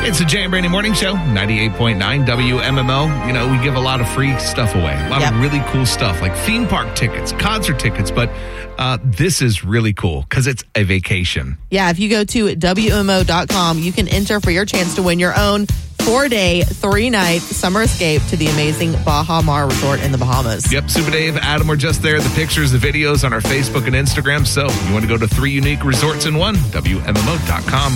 It's a Jay and Brandy Morning Show, 98.9 WMMO. You know, we give a lot of free stuff away, a lot of really cool stuff like theme park tickets, concert tickets, but this is really cool because it's a vacation. Yeah, if you go to WMO.com, you can enter for your chance to win your own 4-day, 3-night summer escape to the amazing Baja Mar Resort in the Bahamas. Yep, Super Dave, Adam, we're just there. The pictures, the videos on our Facebook and Instagram. So you want to go to 3 unique resorts in one, WMMO.com.